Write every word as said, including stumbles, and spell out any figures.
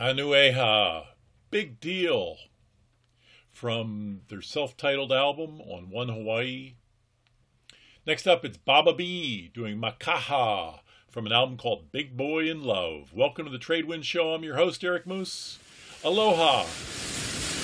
Anueha, Big Deal, from their self-titled album on One Hawaii. Next up, it's Baba B doing Makaha from an album called Big Boy in Love. Welcome to the Trade Wind Show. I'm your host, Eric Moose. Aloha.